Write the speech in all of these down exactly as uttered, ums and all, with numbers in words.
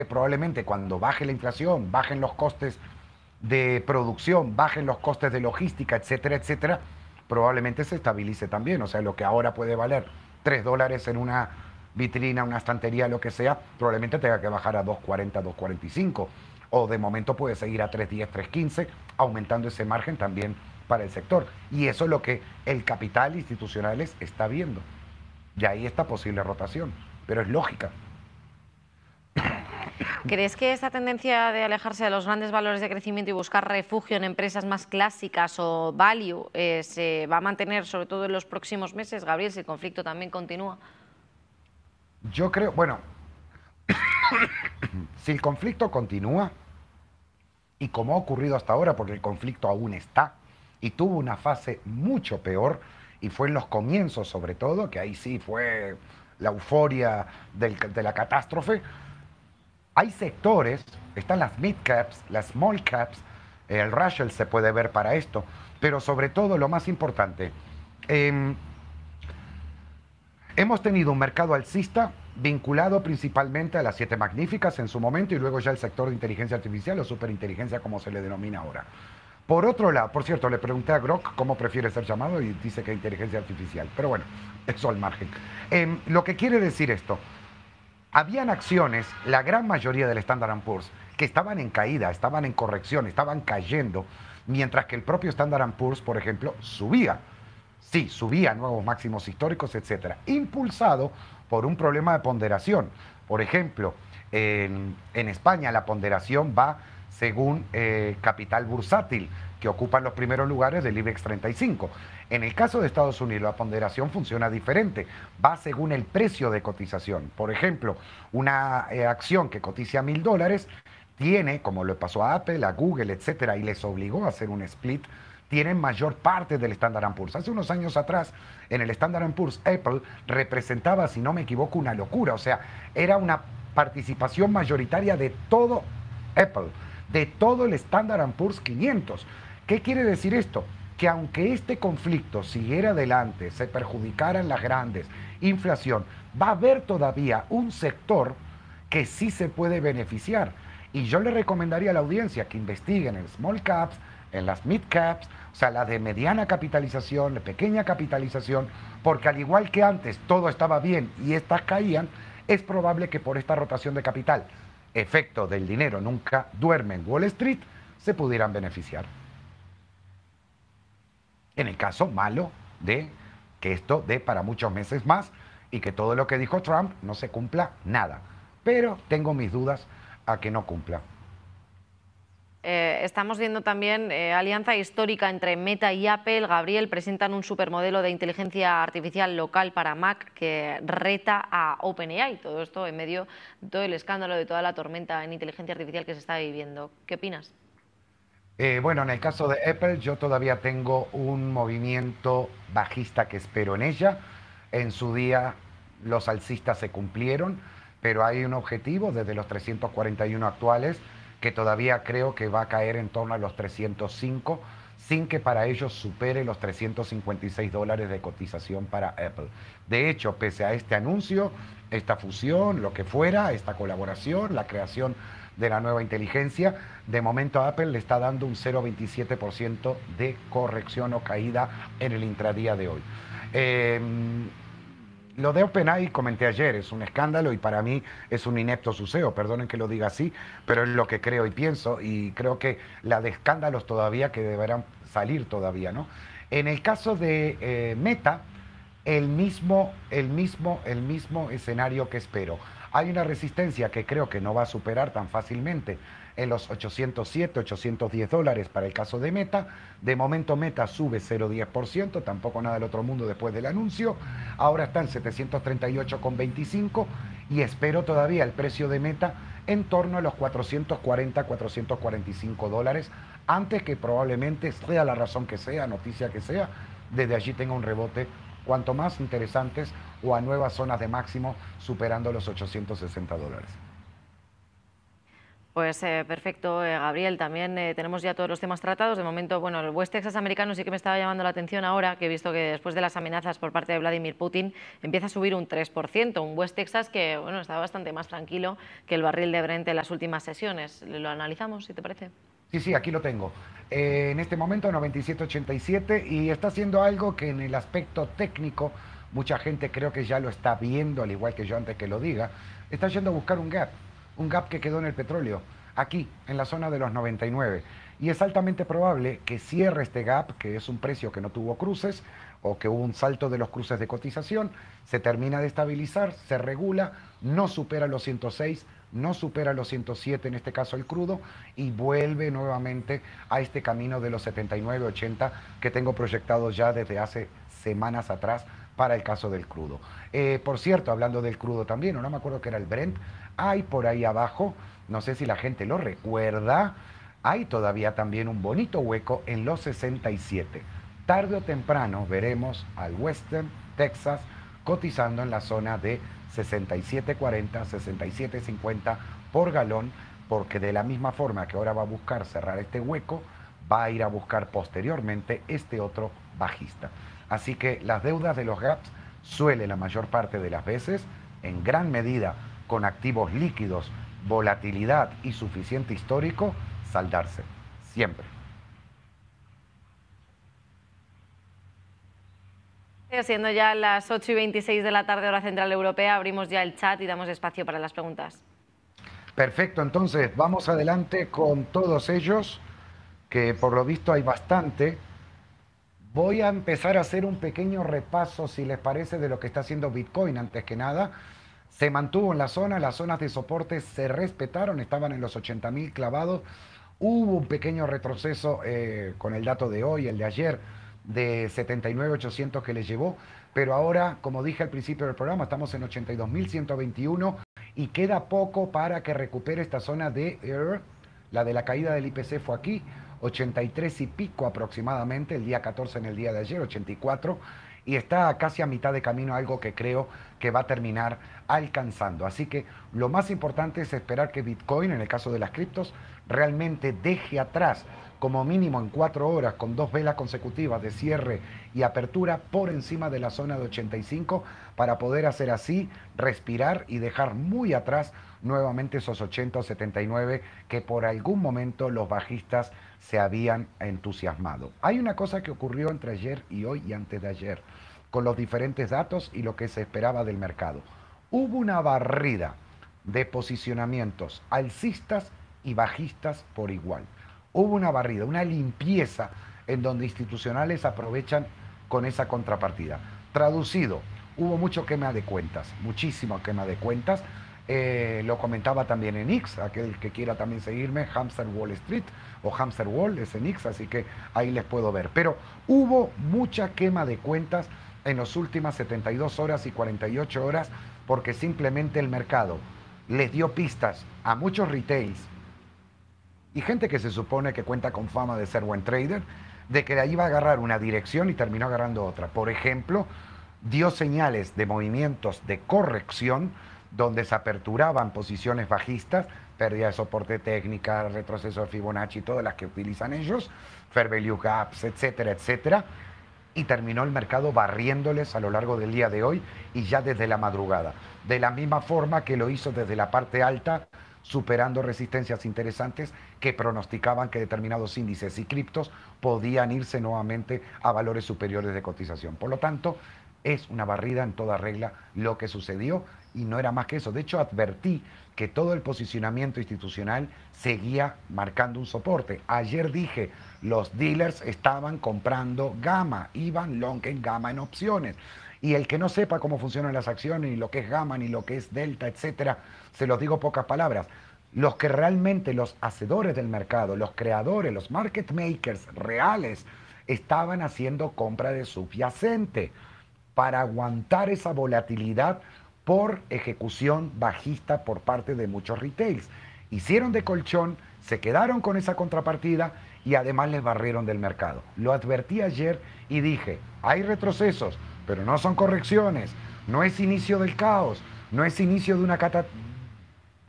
probablemente cuando baje la inflación, bajen los costes de producción, bajen los costes de logística, etcétera, etcétera, probablemente se estabilice también. O sea, lo que ahora puede valer tres dólares en una vitrina, una estantería, lo que sea, probablemente tenga que bajar a dos cuarenta, dos cuarenta y cinco. O de momento puede seguir a tres diez, tres quince, aumentando ese margen también para el sector. Y eso es lo que el capital institucional está viendo. Y ahí está posible rotación, pero es lógica. ¿Crees que esta tendencia de alejarse de los grandes valores de crecimiento y buscar refugio en empresas más clásicas o value eh, se va a mantener sobre todo en los próximos meses, Gabriel, si el conflicto también continúa? Yo creo, bueno, si el conflicto continúa, y como ha ocurrido hasta ahora, porque el conflicto aún está, y tuvo una fase mucho peor, y fue en los comienzos sobre todo, que ahí sí fue la euforia del, de la catástrofe. Hay sectores, están las mid caps, las small caps, el Russell se puede ver para esto, pero sobre todo lo más importante, eh, hemos tenido un mercado alcista vinculado principalmente a las siete magníficas en su momento y luego ya el sector de inteligencia artificial o superinteligencia como se le denomina ahora. Por otro lado, por cierto, le pregunté a Grok cómo prefiere ser llamado y dice que inteligencia artificial, pero bueno, eso al margen. Eh, lo que quiere decir esto, habían acciones, la gran mayoría del Standard and Poor's, que estaban en caída, estaban en corrección, estaban cayendo, mientras que el propio Standard and Poor's, por ejemplo, subía. Sí, subía a nuevos máximos históricos, etcétera, impulsado por un problema de ponderación. Por ejemplo, en, en España la ponderación va según eh, capital bursátil, que ocupan los primeros lugares del IBEX treinta y cinco. En el caso de Estados Unidos, la ponderación funciona diferente, va según el precio de cotización. Por ejemplo, una eh, acción que cotiza a mil dólares tiene, como le pasó a Apple, a Google, etcétera, y les obligó a hacer un split, tienen mayor parte del Standard and Poor's. Hace unos años atrás, en el Standard and Poor's, Apple representaba, si no me equivoco, una locura. O sea, era una participación mayoritaria de todo Apple, de todo el Standard and Poor's quinientos. ¿Qué quiere decir esto? Que aunque este conflicto siguiera adelante, se perjudicaran las grandes, inflación, va a haber todavía un sector que sí se puede beneficiar. Y yo le recomendaría a la audiencia que investiguen en small caps, en las mid caps, o sea, la de mediana capitalización, de pequeña capitalización, porque al igual que antes todo estaba bien y estas caían, es probable que por esta rotación de capital, efecto del dinero nunca duerme en Wall Street, se pudieran beneficiar. En el caso malo de que esto dé para muchos meses más y que todo lo que dijo Trump no se cumpla nada. Pero tengo mis dudas a que no cumpla. Eh, estamos viendo también eh, alianza histórica entre Meta y Apple. Gabriel, presentan un supermodelo de inteligencia artificial local para Mac que reta a OpenAI. Todo esto en medio de todo el escándalo, de toda la tormenta en inteligencia artificial que se está viviendo. ¿Qué opinas? Eh, bueno, en el caso de Apple, yo todavía tengo un movimiento bajista que espero en ella. En su día los alcistas se cumplieron, pero hay un objetivo desde los trescientos cuarenta y uno actuales que todavía creo que va a caer en torno a los trescientos cinco, sin que para ellos supere los trescientos cincuenta y seis dólares de cotización para Apple. De hecho, pese a este anuncio, esta fusión, lo que fuera, esta colaboración, la creación de la nueva inteligencia, de momento Apple le está dando un cero coma veintisiete por ciento de corrección o caída en el intradía de hoy. Eh, lo de OpenAI comenté ayer, es un escándalo y para mí es un inepto suceo, perdonen que lo diga así, pero es lo que creo y pienso y creo que la de escándalos todavía que deberán salir todavía, ¿no? En el caso de eh, Meta, el mismo, el, mismo, el mismo escenario que espero. Hay una resistencia que creo que no va a superar tan fácilmente en los ochocientos siete, ochocientos diez dólares para el caso de Meta. De momento Meta sube cero coma diez por ciento, tampoco nada del otro mundo después del anuncio. Ahora está en setecientos treinta y ocho coma veinticinco y espero todavía el precio de Meta en torno a los cuatrocientos cuarenta, cuatrocientos cuarenta y cinco dólares, antes que probablemente, sea la razón que sea, noticia que sea, desde allí tenga un rebote cuanto más interesantes o a nuevas zonas de máximo superando los ochocientos sesenta dólares. Pues eh, perfecto, eh, Gabriel. También eh, tenemos ya todos los temas tratados. De momento, bueno, el West Texas americano sí que me estaba llamando la atención ahora, que he visto que después de las amenazas por parte de Vladimir Putin empieza a subir un tres por ciento. Un West Texas que, bueno, está bastante más tranquilo que el barril de Brent en las últimas sesiones. Lo analizamos, si te parece. Sí, sí, aquí lo tengo. Eh, en este momento noventa y siete ochenta y siete y está haciendo algo que en el aspecto técnico mucha gente creo que ya lo está viendo, al igual que yo antes que lo diga. Está yendo a buscar un gap, un gap que quedó en el petróleo, aquí, en la zona de los noventa y nueve. Y es altamente probable que cierre este gap, que es un precio que no tuvo cruces, o que hubo un salto de los cruces de cotización, se termina de estabilizar, se regula, no supera los ciento seis, no supera los ciento siete, en este caso el crudo, y vuelve nuevamente a este camino de los setenta y nueve ochenta que tengo proyectado ya desde hace semanas atrás para el caso del crudo. Eh, por cierto, hablando del crudo también, o no me acuerdo que era el Brent, hay por ahí abajo, no sé si la gente lo recuerda, hay todavía también un bonito hueco en los sesenta y siete. Tarde o temprano veremos al Western Texas cotizando en la zona de sesenta y siete cuarenta, sesenta y siete cincuenta por galón, porque de la misma forma que ahora va a buscar cerrar este hueco, va a ir a buscar posteriormente este otro bajista. Así que las deudas de los gaps suele la mayor parte de las veces, en gran medida con activos líquidos, volatilidad y suficiente histórico, saldarse. Siempre. Siendo ya las ocho y veintiséis de la tarde, hora central europea, abrimos ya el chat y damos espacio para las preguntas. Perfecto, entonces vamos adelante con todos ellos, que por lo visto hay bastante. Voy a empezar a hacer un pequeño repaso, si les parece, de lo que está haciendo Bitcoin antes que nada. Se mantuvo en la zona, las zonas de soporte se respetaron, estaban en los ochenta mil clavados. Hubo un pequeño retroceso eh, con el dato de hoy, el de ayer, de setenta y nueve mil ochocientos que le llevó, pero ahora, como dije al principio del programa, estamos en ochenta y dos mil ciento veintiuno y queda poco para que recupere esta zona de er, la de la caída del I P C fue aquí, ochenta y tres y pico aproximadamente, el día catorce en el día de ayer, ochenta y cuatro, y está casi a mitad de camino, algo que creo que va a terminar alcanzando. Así que lo más importante es esperar que Bitcoin, en el caso de las criptos, realmente deje atrás, como mínimo en cuatro horas, con dos velas consecutivas de cierre y apertura por encima de la zona de ochenta y cinco, para poder hacer así, respirar y dejar muy atrás nuevamente esos ochenta o setenta y nueve que por algún momento los bajistas se habían entusiasmado. Hay una cosa que ocurrió entre ayer y hoy y antes de ayer, con los diferentes datos y lo que se esperaba del mercado. Hubo una barrida de posicionamientos alcistas y bajistas por igual. Hubo una barrida, una limpieza en donde institucionales aprovechan con esa contrapartida. Traducido, hubo mucho quema de cuentas, muchísimo quema de cuentas. Eh, lo comentaba también en X, aquel que quiera también seguirme, Hamster Wall Street o Hamster Wall es en X, así que ahí les puedo ver. Pero hubo mucha quema de cuentas en las últimas setenta y dos horas y cuarenta y ocho horas, porque simplemente el mercado les dio pistas a muchos retails y gente que se supone que cuenta con fama de ser buen trader, de que de ahí va a agarrar una dirección y terminó agarrando otra. Por ejemplo, dio señales de movimientos de corrección donde se aperturaban posiciones bajistas, pérdida de soporte técnica, retroceso de Fibonacci, todas las que utilizan ellos, fair value gaps, etcétera, etcétera, y terminó el mercado barriéndoles a lo largo del día de hoy y ya desde la madrugada. De la misma forma que lo hizo desde la parte alta, superando resistencias interesantes que pronosticaban que determinados índices y criptos podían irse nuevamente a valores superiores de cotización. Por lo tanto, es una barrida en toda regla lo que sucedió y no era más que eso. De hecho, advertí que todo el posicionamiento institucional seguía marcando un soporte. Ayer dije, los dealers estaban comprando gamma, iban long en gamma en opciones. Y el que no sepa cómo funcionan las acciones, ni lo que es gamma, ni lo que es delta, etcétera, se los digo pocas palabras. Los que realmente, los hacedores del mercado, los creadores, los market makers reales, estaban haciendo compra de subyacente para aguantar esa volatilidad por ejecución bajista por parte de muchos retails. Hicieron de colchón, se quedaron con esa contrapartida y además les barrieron del mercado. Lo advertí ayer y dije, hay retrocesos, pero no son correcciones, no es inicio del caos, no es inicio de una catástrofe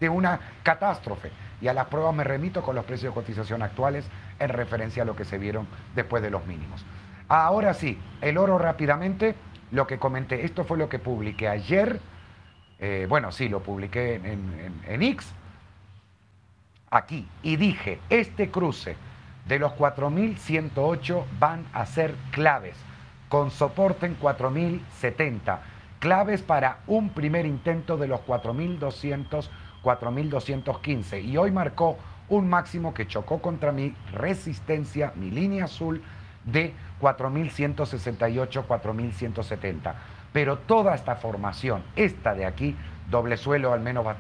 de una catástrofe. Y a las pruebas me remito con los precios de cotización actuales en referencia a lo que se vieron después de los mínimos. Ahora sí, el oro rápidamente, lo que comenté, esto fue lo que publiqué ayer, eh, bueno, sí, lo publiqué en, en, en X, aquí, y dije, este cruce de los cuatro mil ciento ocho van a ser claves, con soporte en cuatro mil setenta, claves para un primer intento de los cuatro mil doscientos, cuatro mil doscientos quince, y hoy marcó un máximo que chocó contra mi resistencia, mi línea azul, de cuatro mil ciento sesenta y ocho, cuatro mil ciento setenta. Pero toda esta formación, esta de aquí, doble suelo al menos bastante